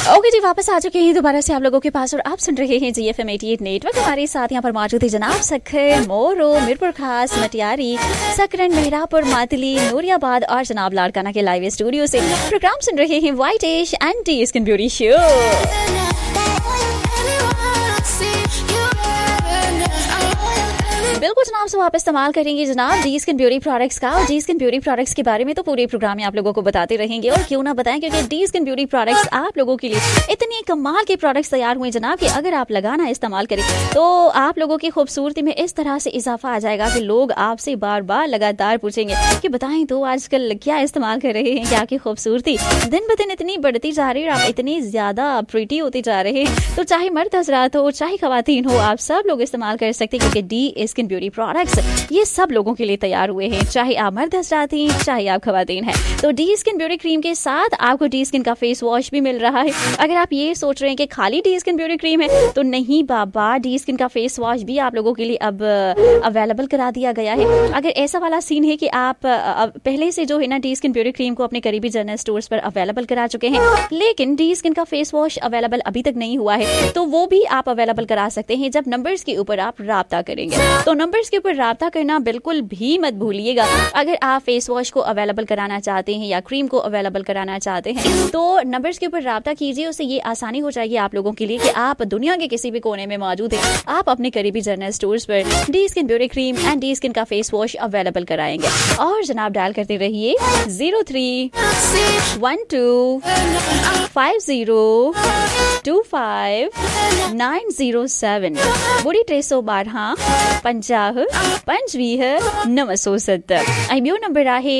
Okay जी, वापस आ चुके हैं दोबारा से आप लोगों के पास और आप सुन रहे हैं GFM 88 नेटवर्क। हमारे साथ यहाँ पर मौजूद है जनाब सखर, मोरो, मीरपुर खास, मटियारी, सकरन, मेहरापुर, मातली, नूरियाबाद और जनाब लाड़काना के लाइव स्टूडियो से प्रोग्राम सुन रहे हैं white ash and T skin beauty show. बिल्कुल जनाब, से आप इस्तेमाल करेंगे जनाब डी स्किन ब्यूटी प्रोडक्ट्स का, और डी स्किन ब्यूटी प्रोडक्ट्स के बारे में तो पूरे प्रोग्राम में आप लोगों को बताते रहेंगे, और क्यों ना बताएं, क्योंकि डी स्किन ब्यूटी प्रोडक्ट्स आप लोगों के लिए इतने कमाल के प्रोडक्ट्स तैयार हुए जनाब कि अगर आप लगाना इस्तेमाल करें तो आप लोगों की खूबसूरती में इस तरह से इजाफा आ जाएगा कि लोग आपसे बार बार लगातार पूछेंगे कि बताएं तो आजकल क्या इस्तेमाल कर रहे हैं, क्या आपकी खूबसूरती दिन ब दिन इतनी बढ़ती जा रही है और आप इतनी ज्यादा प्रिटी होते जा रहे हैं। तो चाहे मर्द हजरात हो चाहे खवातीन हो, आप सब लोग इस्तेमाल कर सकते हैं, क्योंकि डी स्किन ब्यूटी प्रोडक्ट्स ये सब लोगों के लिए तैयार हुए हैं, चाहे आप मर्द हजरात हैं चाहे आप खवातीन हैं। तो डी स्किन ब्यूटी क्रीम के साथ आपको डी स्किन का फेस वॉश भी मिल रहा है। अगर आप ये सोच रहे हैं कि खाली डी स्किन ब्यूटी क्रीम है, तो नहीं बाबा, डी स्किन का फेस वॉश भी आप लोगों के लिए अब अवेलेबल करा दिया गया है। अगर ऐसा वाला सीन है कि आप पहले से जो है ना डी स्किन ब्यूटी क्रीम को अपने करीबी जनरल स्टोर्स पर अवेलेबल करा चुके हैं, लेकिन डी स्किन का फेस वॉश अवेलेबल अभी तक नहीं हुआ है, तो वो भी आप अवेलेबल करा सकते हैं जब नंबर्स के ऊपर आप राब्ता करेंगे। तो नंबर्स के ऊपर राब्ता करना बिल्कुल भी मत भूलिएगा। अगर आप फेस वॉश को अवेलेबल कराना चाहते हैं या क्रीम को अवेलेबल कराना चाहते हैं, तो नंबर्स के ऊपर राब्ता कीजिए। उससे ये आसानी हो जाएगी आप लोगों के लिए कि आप दुनिया के किसी भी कोने में मौजूद हैं, आप अपने करीबी जनरल स्टोर्स पर D skin beauty cream and D skin का फेस वॉश अवेलेबल कराएंगे। और जनाब डायल करते रहिए 0312525907 बुरी 312 50 25 970। ॿियो नंबर आहे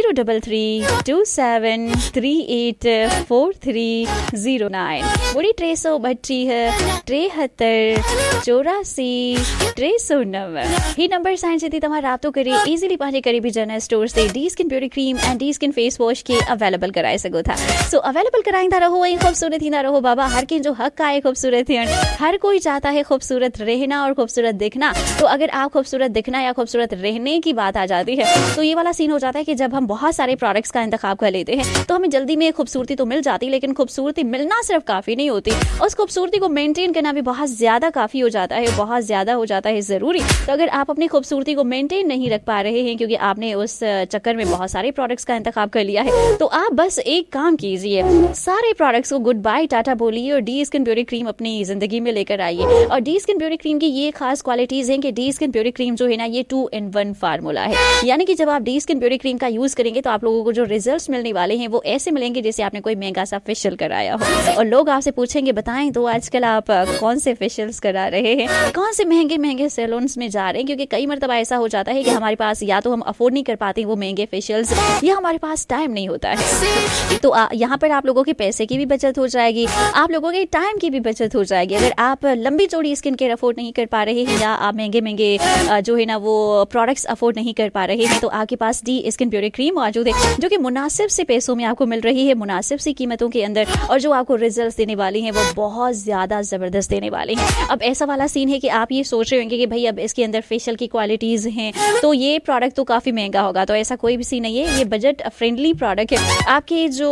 0327384309 बुरी 332 73 84 309। ही नंबर साइन से तव्हां राब्तो करे इजीली पंहिंजे करीबी जनरल स्टोर से D skin beauty cream and D skin face wash के अवेलेबल कराए सघो था। सो अवेलेबल कराईंदा रहो ऐं खूबसूरत थींदा रहो बाबा। हर कंहिंजो हक़ आहे खूबसूरत थियण, हर कोई चाहता है खूबसूरत रहना और खूबसूरत दिखना। तो अगर आप खूबसूरत दिखना या खूबसूरत रहने की बात आ जाती है, तो ये वाला सीन हो जाता है कि जब हम बहुत सारे प्रोडक्ट्स का इंतखाब कर लेते हैं तो हमें जल्दी में खूबसूरती तो मिल जाती, लेकिन खूबसूरती मिलना सिर्फ काफी नहीं होती, उस खूबसूरती को मेंटेन करना भी बहुत ज्यादा काफी हो जाता है, बहुत ज्यादा हो जाता है जरूरी। तो अगर आप अपनी खूबसूरती को मेंटेन नहीं रख पा रहे हैं क्योंकि आपने उस चक्कर में बहुत सारे प्रोडक्ट्स का इंतखाब कर लिया है, तो आप बस एक काम कीजिए, सारे प्रोडक्ट्स को गुड बाय टाटा बोलिए और डी स्किन ब्यूटी क्रीम अपनी जिंदगी में लेकर आइए। और डी स्किन ब्यूटी क्रीम की ये खास क्वालिटीज हैं कि डी स्किन ब्यूटी क्रीम जो है ना ये 2-in-1 फार्मूला है, यानी कि जब आप डी स्किन ब्यूटी क्रीम का यूज करेंगे तो आप लोगों को जो रिजल्ट्स मिलने वाले हैं वो ऐसे मिलेंगे जैसे आपने कोई महंगा सा फेशियल कराया हो। और लोग आपसे पूछेंगे बताएं तो आजकल आप कौन से फेशियल्स करा रहे हैं, कौन से महंगे महंगे सैलून्स में जा रहे हैं, क्योंकि कई मरतबा ऐसा हो जाता है कि हमारे पास या तो हम अफोर्ड नहीं कर पाते वो महंगे फेशियल्स, या हमारे पास टाइम नहीं होता है। तो यहाँ पर आप लोगों के पैसे की भी बचत हो जाएगी, आप लोगों के टाइम की भी बचत हो जाएगी। अगर आप लंबी चौड़ी स्किन केयर अफोर्ड नहीं कर पा रहे हैं या आप महंगे महंगे जो है ना वो प्रोडक्ट्स अफोर्ड नहीं कर पा रहे हैं, तो आपके पास डी स्किन ब्यूटी क्रीम मौजूद है जो कि मुनासिब से पैसों में आपको मिल रही है, मुनासिब सी कीमतों के अंदर, और जो आपको रिजल्ट्स देने वाली हैं वो बहुत ज्यादा जबरदस्त देने वाले हैं। अब ऐसा वाला सीन है कि आप ये सोच रहे होंगे कि भाई अब इसके अंदर फेशियल की क्वालिटीज हैं तो ये प्रोडक्ट तो काफी महंगा होगा, तो ऐसा कोई भी सीन नहीं है, ये बजट फ्रेंडली प्रोडक्ट है। आपके जो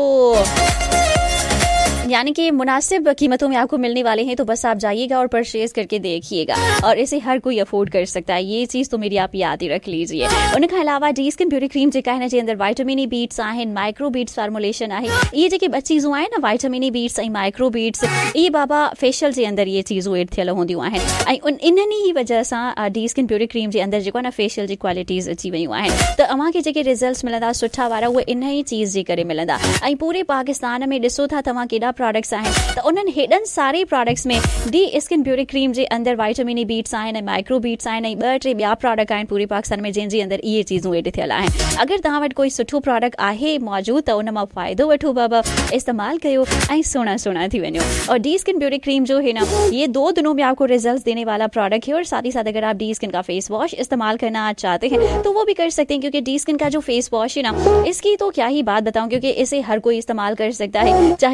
यानी कि मुनासिब कीमतों में आपको मिलने वाले हैं, तो बस आप जाइएगा और परचेज करके देखिएगा, और इसे हर कोई अफोर्ड कर सकता है, ये चीज तो मेरी आप याद ही रख लीजिए। उनके अलावा डी स्किन ब्यूटी क्रीम जेका है जे अंदर विटामिन ई बीट्स आहिनि, माइक्रो बीट्स फार्मुलेशन आहे, ये जेके ॿ चीज़ूं आहिनि ना विटामिन ई बीट्स ऐं माइक्रो बीट्स, ये बाबा फेशियल जे अंदर ये चीज़ूं एड थियल हूंदियूं आहिनि, ऐं इन्हनि ई वजह सां डी स्किन ब्यूटी क्रीम जे अंदर जेको आहे न फेशियल जी क्वालिटीज़ अची वियूं आहिनि। त अव्हांखे जेके रिज़ल्ट्स मिलंदा सुठा वारा उहे इन ई चीज़ जे करे मिलंदा। ऐं पूरे पाकिस्तान में ॾिसो था तव्हां केॾा प्रोडक्ट्स आहिनि, त उन्हनि हेॾनि सारे प्रोडक्ट्स में डी स्किन ब्यूटी क्रीम जे अंदर विटामिन ई बीट्स आहिनि, माइक्रो बीट्स आहिनि, ऐं 2-3 ॿिया प्रोडक्ट आहिनि पूरे पाकिस्तान में जंहिंजे अंदर इहे चीज़ूं एड थियल आहिनि। अगरि तव्हां वटि कोई सुठो प्रोडक्ट आहे मौजूद त उन मां फ़ाइदो वठो बाबा, इस्तेमाल कयो ऐं सुहिणा सुहिणा थी वञो। और डी स्किन ब्यूटी क्रीम जो है ना ये 2 दिनों में आपको रिजल्ट देने वाला प्रोडक्ट है, और साथ ही साथ अगर आप डी स्किन का फेस वॉश इस्तेमाल करना चाहते हैं तो वो भी कर सकते हैं, क्योंकि डी स्किन का जो फेस वॉश है ना इसकी तो क्या ही बात बताऊं, क्योंकि इसे हर कोई इस्तेमाल कर सकता है, चाहे आप बच्चे हैं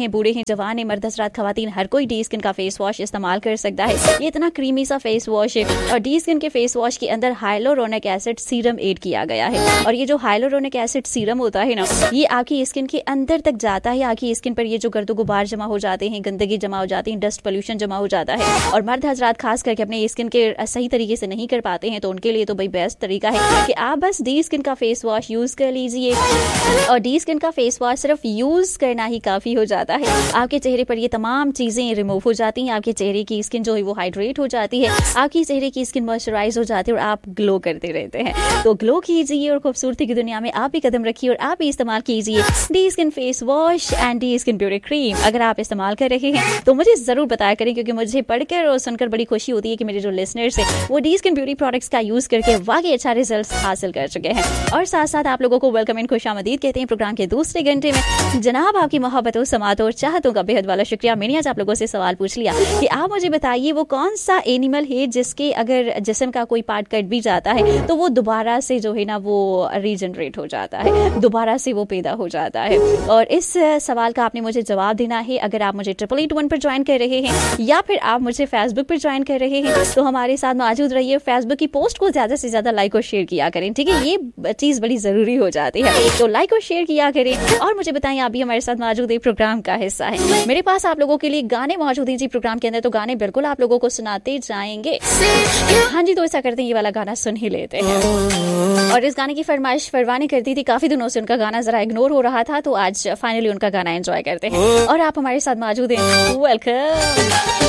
हैं, बूढ़े हैं, जवान हैं, मर्द हज़रात, खवातीन, हर कोई डी स्किन का फेस वॉश इस्तेमाल कर सकता है। ये इतना क्रीमी सा फेस वॉश है और डी स्किन के फेस वॉश के अंदर हाइलोरोनिक एसिड सीरम ऐड किया गया है और ये जो हाइलोरोनिक एसिड सीरम होता है ना, ये आपकी स्किन के अंदर तक जाता है। आपकी स्किन पर ये जो गर्दो गुबार जमा हो जाते हैं, गंदगी जमा हो जाती है, डस्ट पोल्यूशन जमा हो जाता है और मर्द हज़रात खास करके अपने स्किन के सही तरीके से नहीं कर पाते हैं, तो उनके लिए तो भाई बेस्ट तरीका है कि आप बस डी स्किन का फेस वॉश यूज़ कर लीजिए और डी स्किन का फेस वॉश सिर्फ यूज़ करना ही काफ़ी हो जाता है। आपके चेहरे पर ये तमाम चीज़ें रिमूव हो जाती हैं, आपके चेहरे की स्किन जो है वो हाइड्रेट हो जाती है, आपकी चेहरे की स्किन मॉइस्चराइज हो जाती है और आप ग्लो करते रहते हैं। तो ग्लो कीजिए और खूबसूरती की दुनिया में आप भी कदम रखिए और आप भी इस्तेमाल कीजिए D skin face wash and D skin beauty cream. अगर आप इस्तेमाल कर रहे हैं तो मुझे ज़रूर बताया करें, क्योंकि मुझे पढ़कर और सुनकर बड़ी खुशी होती है कि मेरे जो लिसनर्स हैं वो डी स्किन ब्यूटी प्रोडक्ट्स का यूज़ करके वाकई अच्छा रिजल्ट हासिल कर चुके हैं। और साथ साथ आप लोगों को वेलकम एंड खुशामदीद कहते हैं प्रोग्राम के दूसरे घंटे में। जनाब, आपकी मोहब्बतों, समातों और चाहतों का बेहद वाला शुक्रिया। मैंने आज आप लोगों से सवाल पूछ लिया कि आप मुझे बताइए वो कौन सा एनिमल है जिसके अगर जिस्म का कोई पार्ट कट भी जाता है तो वो दोबारा से जो है ना वो रीजनरेट हो जाता है, दोबारा से वो पैदा हो जाता है। और इस सवाल का आपने मुझे जवाब देना है। अगर आप मुझे 8881 पर ज्वाइन कर रहे हैं या फिर आप मुझे फेसबुक पर ज्वाइन कर रहे हैं तो हमारे साथ मौजूद रहिए। फेसबुक की पोस्ट को ज़्यादा से ज़्यादा लाइक और शेयर किया करें, ठीक है, ये चीज़ बड़ी ज़रूरी हो जाती है, तो लाइक और शेयर किया करें और मुझे बताएं आप भी हमारे साथ मौजूद है, प्रोग्राम का हिस्सा है। मेरे पास आप लोगों के लिए गाने मौजूद हैं जी प्रोग्राम के अंदर, तो गाने बिल्कुल आप लोगों को सुनाते जाएंगे। हाँ जी, तो ऐसा करते हैं, ये वाला गाना सुन ही लेते हैं। और इस गाने की फरमाइश फरवानी करती थी, काफी दिनों से उनका गाना जरा इग्नोर हो रहा था, तो आज फाइनली उनका गाना एंजॉय करते हैं और आप हमारे साथ मौजूद हैं। वेलकम।